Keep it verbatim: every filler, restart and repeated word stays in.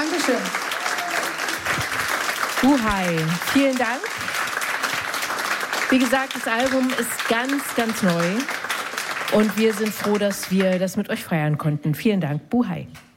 Dankeschön. Buhai, vielen Dank. Wie gesagt, das Album ist ganz, ganz neu. Und wir sind froh, dass wir das mit euch feiern konnten. Vielen Dank, Buhai.